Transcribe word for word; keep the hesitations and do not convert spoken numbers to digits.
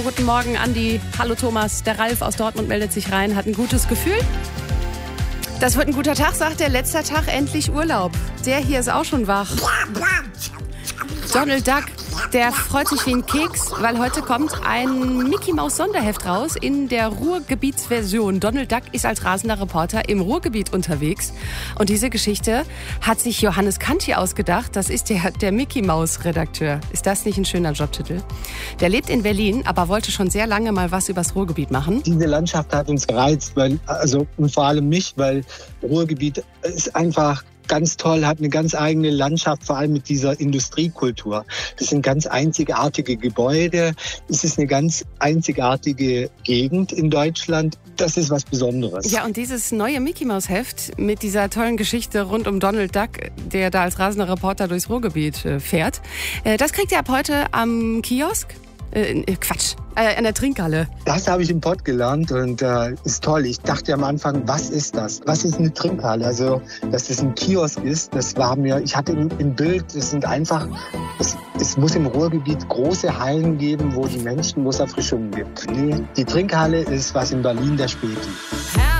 Guten Morgen, Andi. Hallo Thomas. Der Ralf aus Dortmund meldet sich rein, hat ein gutes Gefühl. Das wird ein guter Tag, sagt er. Letzter Tag, endlich Urlaub. Der hier ist auch schon wach. Donald Duck, der freut sich wie ein Keks, weil heute kommt ein Mickey-Maus-Sonderheft raus in der Ruhrgebietsversion. Donald Duck ist als rasender Reporter im Ruhrgebiet unterwegs. Und diese Geschichte hat sich Johannes Kanti ausgedacht. Das ist der, der Mickey-Maus-Redakteur. Ist das nicht ein schöner Jobtitel? Der lebt in Berlin, aber wollte schon sehr lange mal was übers Ruhrgebiet machen. Diese Landschaft hat uns gereizt, weil, also, und vor allem mich, weil Ruhrgebiet ist einfach ganz toll, hat eine ganz eigene Landschaft, vor allem mit dieser Industriekultur. Das sind ganz einzigartige Gebäude. Es ist eine ganz einzigartige Gegend in Deutschland. Das ist was Besonderes. Ja, und dieses neue Mickey-Maus-Heft mit dieser tollen Geschichte rund um Donald Duck, der da als rasender Reporter durchs Ruhrgebiet äh, fährt, äh, das kriegt ihr ab heute am Kiosk. Äh, Quatsch, äh, an der Trinkhalle. Das habe ich im Pott gelernt und äh, ist toll. Ich dachte am Anfang, was ist das? Was ist eine Trinkhalle? Also, dass das ein Kiosk ist, das war mir, ich hatte im Bild, das sind einfach, es, es muss im Ruhrgebiet große Hallen geben, wo die Menschen, wo es Erfrischungen gibt. Nee, die Trinkhalle ist was in Berlin der Späti.